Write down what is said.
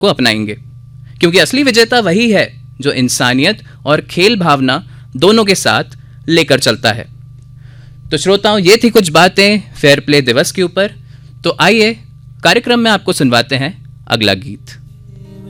को अपनाएंगे, क्योंकि असली विजेता वही है जो इंसानियत और खेल भावना दोनों के साथ लेकर चलता है। तो श्रोताओं, ये थी कुछ बातें फेयर प्ले दिवस के ऊपर। तो आइए कार्यक्रम में आपको सुनवाते हैं अगला गीत।